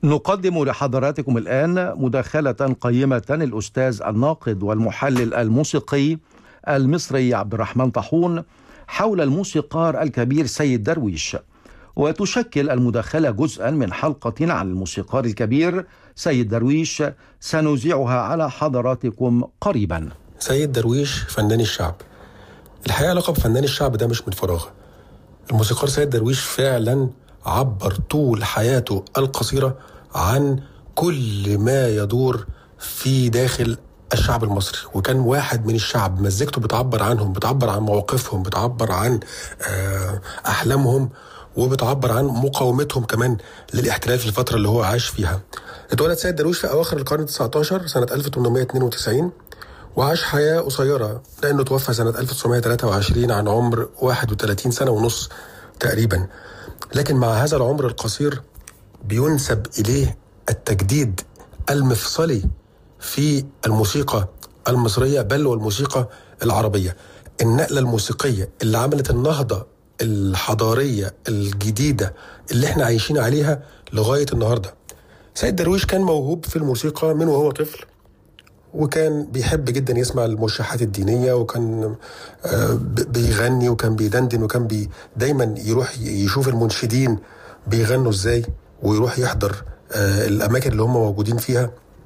نقدم لحضراتكم الآن مداخلة قيمة الأستاذ الناقد والمحلل الموسيقي المصري عبد الرحمن طاحون حول الموسيقار الكبير سيد درويش، وتشكل المداخلة جزءا من حلقة عن الموسيقار الكبير سيد درويش سنذيعها على حضراتكم قريبا. سيد درويش فنان الشعب. الحقيقة لقب فنان الشعب ده مش من فراغ. الموسيقار سيد درويش فعلا عبر طول حياته القصيرة عن كل ما يدور في داخل الشعب المصري، وكان واحد من الشعب. مزيكته بتعبر عنهم، بتعبر عن مواقفهم، بتعبر عن أحلامهم، وبتعبر عن مقاومتهم كمان للاحتلال في الفترة اللي هو عاش فيها. اتولد سيد درويش في أواخر القرن 19 سنة 1892، وعاش حياة قصيرة لأنه توفى سنة 1923 عن عمر 31 سنة ونص تقريبا. لكن مع هذا العمر القصير بينسب إليه التجديد المفصلي في الموسيقى المصرية، بل والموسيقى العربية. النقلة الموسيقية اللي عملت النهضة الحضارية الجديدة اللي احنا عايشين عليها لغاية النهاردة. سيد درويش كان موهوب في الموسيقى من وهو طفل، وكان بيحب جدا يسمع الموشحات الدينية، وكان بيغني، وكان بيدندن، وكان دايما يروح يشوف المنشدين بيغنوا ازاي، ويروح يحضر الأماكن اللي هم موجودين فيها.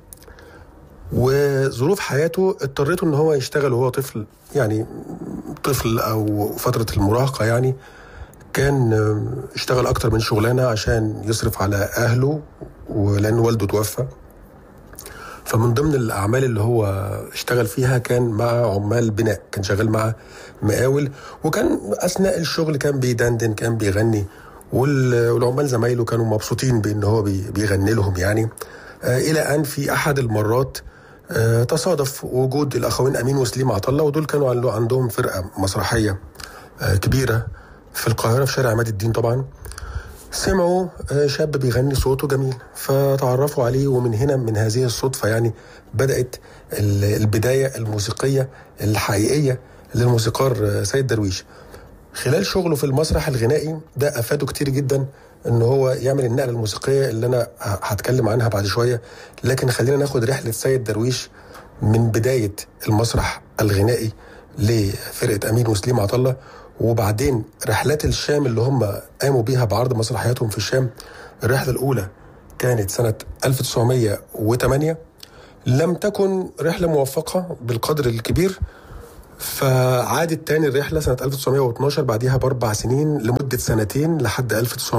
وظروف حياته اضطرته ان هو يشتغل وهو طفل، يعني طفل او فترة المراهقة. يعني كان اشتغل اكتر من شغلانة عشان يصرف على اهله، ولان والده توفى. فمن ضمن الأعمال اللي هو اشتغل فيها كان مع عمال بناء، كان شغال مع مقاول، وكان أثناء الشغل كان بيدندن، كان بيغني، والعمال زمايله كانوا مبسوطين بأن هو بيغني لهم يعني. إلى أن في أحد المرات تصادف وجود الأخوين أمين وسليم عطلة، ودول كانوا عندهم فرقة مسرحية كبيرة في القاهرة في شارع عماد الدين. طبعا سمعوا شاب بيغني صوته جميل، فتعرفوا عليه، ومن هنا من هذه الصدفة يعني بدأت البداية الموسيقية الحقيقية للموسيقار سيد درويش. خلال شغله في المسرح الغنائي ده أفاده كتير جدا ان هو يعمل النقلة الموسيقية اللي انا هتكلم عنها بعد شوية. لكن خلينا ناخد رحلة سيد درويش من بداية المسرح الغنائي لفرقة أمين وسليم عطلة، وبعدين رحلات الشام اللي هم قاموا بيها بعرض مسرحياتهم في الشام. الرحلة الأولى كانت سنة 1908، لم تكن رحلة موفقة بالقدر الكبير، فعادت تاني الرحلة سنة 1912 بعدها ب4 سنين لمدة سنتين لحد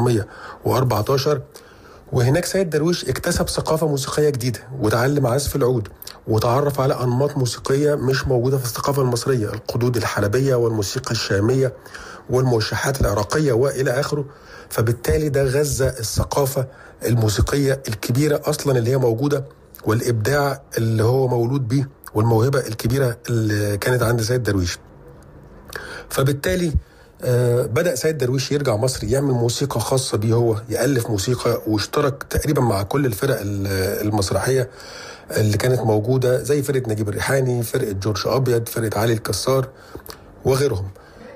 1914. وهناك سيد درويش اكتسب ثقافة موسيقية جديدة، وتعلم عزف العود، وتعرف على أنماط موسيقية مش موجودة في الثقافة المصرية، القدود الحلبية والموسيقى الشامية والموشحات العراقية وإلى آخره. فبالتالي ده غذى الثقافة الموسيقية الكبيرة أصلا اللي هي موجودة، والإبداع اللي هو مولود به، والموهبة الكبيرة اللي كانت عند سيد درويش. فبالتالي بدأ سيد درويش يرجع مصر يعمل موسيقى خاصة بيه، هو يألف موسيقى، واشترك تقريبا مع كل الفرق المسرحية اللي كانت موجودة، زي فرقة نجيب الريحاني، فرقة جورج أبيض، فرقة علي الكسار وغيرهم.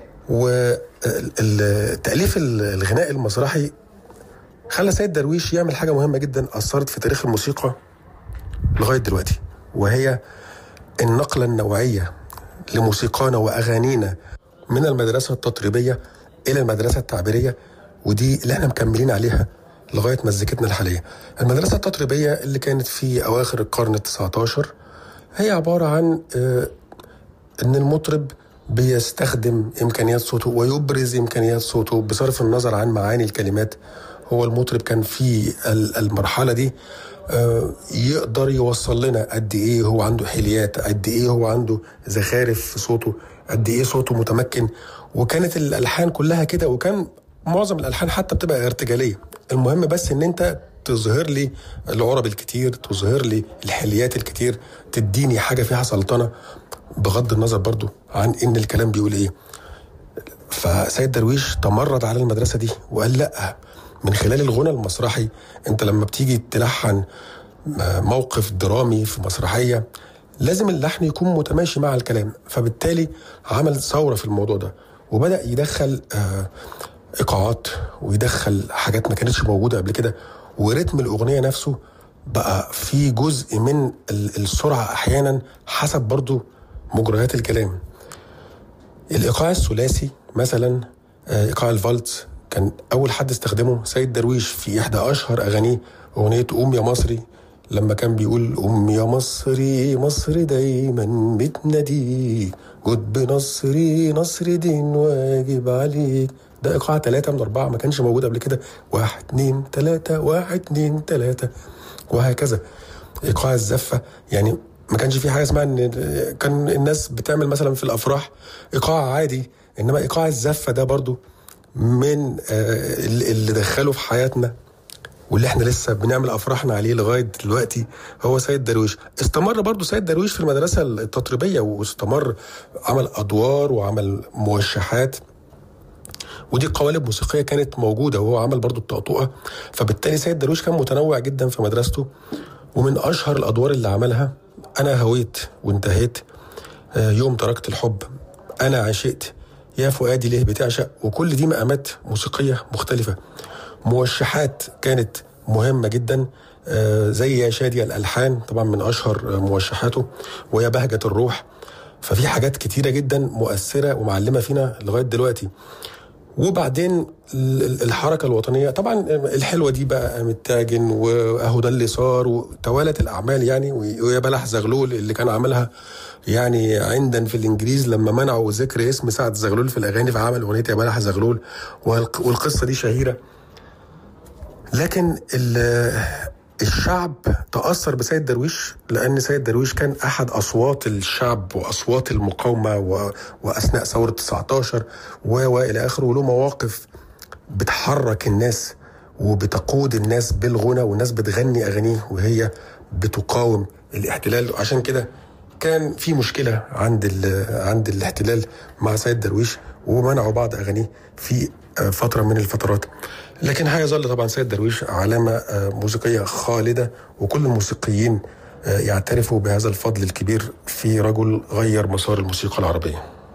والتأليف الغناء المسرحي خلى سيد درويش يعمل حاجة مهمة جدا أثرت في تاريخ الموسيقى لغاية دلوقتي، وهي النقلة النوعية لموسيقانا وأغانينا من المدرسة التطريبية إلى المدرسة التعبيرية، ودي اللي احنا مكملين عليها لغاية مزيكتنا الحالية. المدرسة التطريبية اللي كانت في أواخر القرن 19 هي عبارة عن أن المطرب بيستخدم إمكانيات صوته ويبرز إمكانيات صوته بصرف النظر عن معاني الكلمات. هو المطرب كان في المرحلة دي يقدر يوصل لنا قد إيه هو عنده حليات، قد إيه هو عنده زخارف في صوته، قد إيه صوته متمكن. وكانت الألحان كلها كده، وكان معظم الألحان حتى بتبقى ارتجالية. المهم بس إن أنت تظهر لي العرب الكتير، تظهر لي الحليات الكتير، تديني حاجة فيها سلطنة بغض النظر برضو عن إن الكلام بيقول إيه. فسيد درويش تمرد على المدرسة دي وقال لأ، من خلال الغنى المسرحي أنت لما بتيجي تلحن موقف درامي في مسرحية لازم اللحن يكون متماشي مع الكلام. فبالتالي عمل ثورة في الموضوع ده، وبدأ يدخل إيقاعات، ويدخل حاجات ما كانتش موجودة قبل كده، ورتم الأغنية نفسه بقى في جزء من السرعة أحيانا حسب برضو مجريات الكلام. الإيقاع الثلاثي مثلا، إيقاع الفالتس، كان أول حد استخدمه سيد درويش في إحدى أشهر أغانيه، أغنية قوم يا مصري، لما كان بيقول قوم يا مصري مصر دايما بتناديك، جد بنصري نصر دين واجب عليك. ده إيقاع 3 من 4 ما كانش موجود قبل كده، 1 2 3 1 2 3 وهكذا. إيقاع الزفة يعني ما كانش في حاجة اسمها ان كان الناس بتعمل مثلا في الأفراح إيقاع عادي، إنما إيقاع الزفة ده برضو من اللي دخله في حياتنا واللي احنا لسه بنعمل أفراحنا عليه لغاية دلوقتي هو سيد درويش. استمر برضو سيد درويش في المدرسة التطريبية، واستمر عمل أدوار وعمل موشحات، ودي قوالب موسيقية كانت موجودة، وهو عمل برضو الطقطقة. فبالتالي سيد درويش كان متنوع جدا في مدرسته. ومن أشهر الأدوار اللي عملها أنا هويت وانتهيت، يوم تركت الحب، أنا عشقت، يا فؤادي ليه بتعشق، وكل دي مقامات موسيقية مختلفة. موشحات كانت مهمة جدا، زي يا شادي الألحان طبعا من أشهر موشحاته، ويا بهجة الروح. ففي حاجات كتيرة جدا مؤثرة ومعلمة فينا لغاية دلوقتي. وبعدين الحركة الوطنية طبعا الحلوة دي بقى متاجن وأهو ده اللي صار، وتوالت الأعمال يعني. ويا بلح زغلول اللي كان عملها يعني عندن في الإنجليز لما منعوا ذكر اسم سعد زغلول في الأغاني، فعمل أغنية يا بلح زغلول، والقصة دي شهيرة. لكن الشعب تأثر بسيد درويش، لأن سيد درويش كان أحد أصوات الشعب وأصوات المقاومة وأثناء ثورة 19 وإلى آخره، وله مواقف بتحرك الناس وبتقود الناس بالغنى، والناس بتغني أغانيه وهي بتقاوم الاحتلال. عشان كده كان في مشكلة عند الاحتلال مع سيد درويش، ومنعوا بعض أغانيه في فترة من الفترات. لكن هيظل طبعا سيد درويش علامة موسيقية خالدة، وكل الموسيقيين يعترفوا بهذا الفضل الكبير في رجل غير مسار الموسيقى العربية.